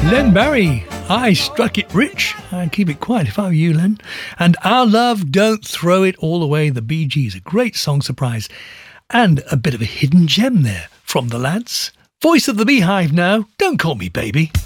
Len Barry, I Struck It Rich. I'd keep it quiet if I were you, Len. And Our Love, Don't Throw It All Away, the Bee Gees. A great song surprise. And a bit of a hidden gem there from the lads. Voice of the Beehive now, Don't Call Me Baby.